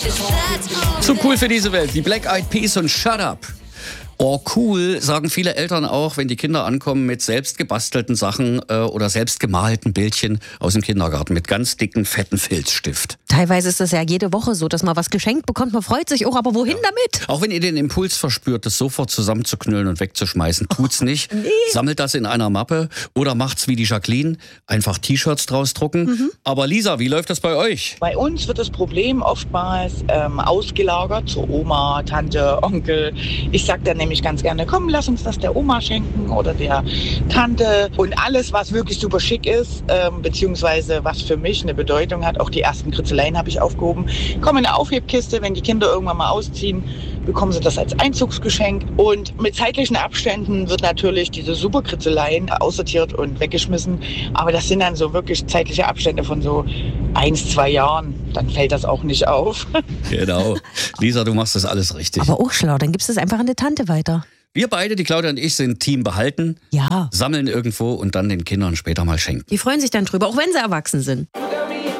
Zu cool für diese Welt. Die Black Eyed Peas und Shut Up. Oh, cool, sagen viele Eltern auch, wenn die Kinder ankommen mit selbst gebastelten Sachen oder selbst gemalten Bildchen aus dem Kindergarten mit ganz dicken, fetten Filzstift. Teilweise ist das ja jede Woche so, dass man was geschenkt bekommt. Man freut sich auch, aber wohin damit? Auch wenn ihr den Impuls verspürt, das sofort zusammenzuknüllen und wegzuschmeißen, tut's nicht. Nee. Sammelt das in einer Mappe oder macht's wie die Jacqueline, einfach T-Shirts draus drucken. Aber Lisa, wie läuft das bei euch? Bei uns wird das Problem oftmals ausgelagert zur Oma, Tante, Onkel. Ich sag dann nämlich ganz gerne, komm, lass uns das der Oma schenken oder der Tante. Und alles, was wirklich super schick ist, beziehungsweise was für mich eine Bedeutung hat, auch die ersten Kritzeleien habe ich aufgehoben, kommen in eine Aufhebkiste. Wenn die Kinder irgendwann mal ausziehen, bekommen sie das als Einzugsgeschenk. Und mit zeitlichen Abständen wird natürlich diese super Kritzeleien aussortiert und weggeschmissen. Aber das sind dann so wirklich zeitliche Abstände von so 1-2 Jahren. Dann fällt das auch nicht auf. Genau. Lisa, du machst das alles richtig. Aber auch schlau, dann gibst du es einfach an die Tante weiter. Wir beide, die Claudia und ich, sind Team behalten, Ja. sammeln irgendwo und dann den Kindern später mal schenken. Die freuen sich dann drüber, auch wenn sie erwachsen sind.